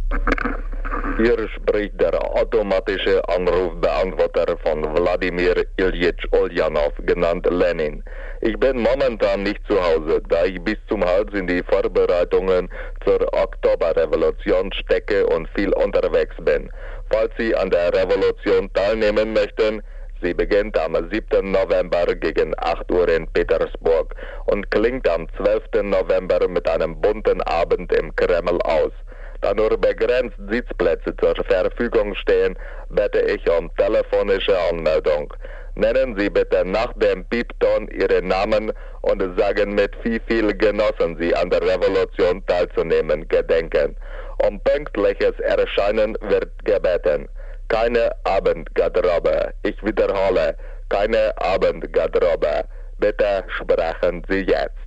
Hier spricht der automatische Anrufbeantworter von Wladimir Iljitsch Ulyanov, genannt Lenin. Ich bin momentan nicht zu Hause, da ich bis zum Hals in die Vorbereitungen zur Oktoberrevolution stecke und viel unterwegs bin. Falls Sie an der Revolution teilnehmen möchten, sie beginnt am 7. November gegen 8 Uhr in Petersburg und klingt am 12. November mit einem bunten Abend im Kreml aus. Da nur begrenzt Sitzplätze zur Verfügung stehen, bitte ich um telefonische Anmeldung. Nennen Sie bitte nach dem Piepton Ihren Namen und sagen, mit wie viel Genossen Sie an der Revolution teilzunehmen gedenken. Um pünktliches Erscheinen wird gebeten. Keine Abendgarderobe. Ich wiederhole, keine Abendgarderobe. Bitte sprechen Sie jetzt.